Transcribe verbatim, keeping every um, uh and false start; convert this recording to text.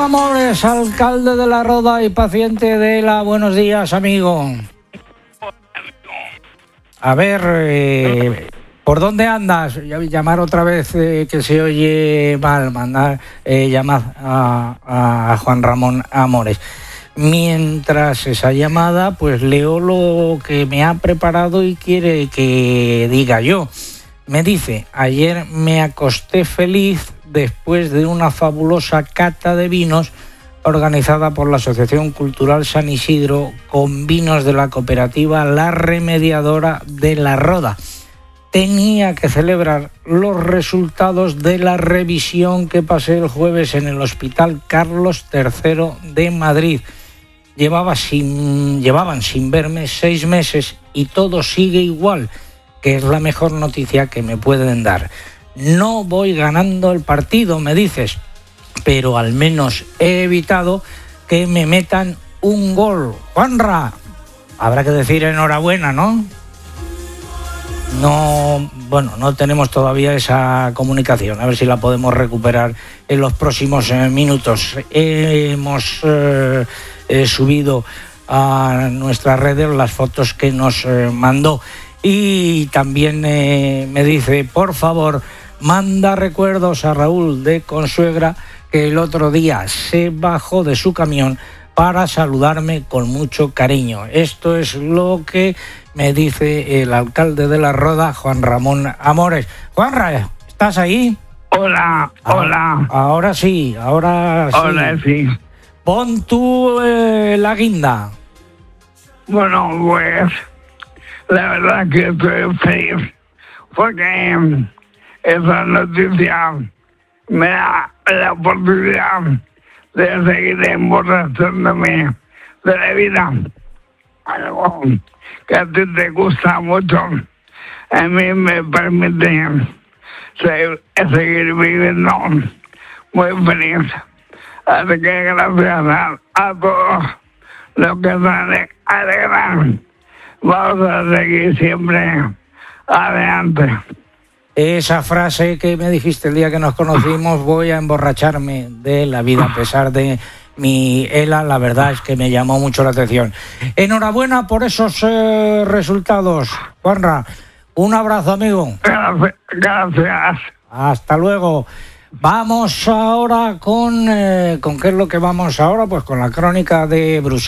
Amores, alcalde de La Roda y paciente de la. Buenos días, amigo. A ver, eh, ¿por dónde andas? Llamar otra vez, eh, que se oye mal, mandar, eh, llamar a, a Juan Ramón Amores. Mientras esa llamada, pues leo lo que me ha preparado y quiere que diga yo. Me dice: ayer me acosté feliz después de una fabulosa cata de vinos organizada por la Asociación Cultural San Isidro con vinos de la cooperativa La Remediadora de La Roda. Tenía que celebrar los resultados de la revisión que pasé el jueves en el Hospital Carlos tercero de Madrid. Llevaba sin, llevaban sin verme seis meses y todo sigue igual, que es la mejor noticia que me pueden dar. No voy ganando el partido, me dices, pero al menos he evitado que me metan un gol. Juanra, habrá que decir enhorabuena, ¿no? No, bueno, no tenemos todavía esa comunicación, a ver si la podemos recuperar en los próximos eh, minutos. Hemos eh, eh, subido a nuestras redes las fotos que nos eh, mandó y también eh, me dice, por favor, manda recuerdos a Raúl de Consuegra, que el otro día se bajó de su camión para saludarme con mucho cariño. Esto es lo que me dice el alcalde de La Roda, Juan Ramón Amores. Juanra, ¿estás ahí? Hola, hola. Ahora sí, ahora sí. Hola, sí. Pon tú eh, la guinda. Bueno, pues la verdad que estoy feliz porque esa noticia me da la oportunidad de seguir emborrachándome de la vida. Algo que a ti te gusta mucho, a mí me permite seguir, seguir viviendo muy feliz. Así que gracias a, a todos los que se alegran, vamos a seguir siempre adelante. Esa frase que me dijiste el día que nos conocimos, voy a emborracharme de la vida a pesar de mi ELA, la verdad es que me llamó mucho la atención. Enhorabuena por esos eh, resultados, Juanra. Un abrazo, amigo. Gracias. Gracias. Hasta luego. Vamos ahora con... Eh, ¿con qué es lo que vamos ahora? Pues con la crónica de Bruselas.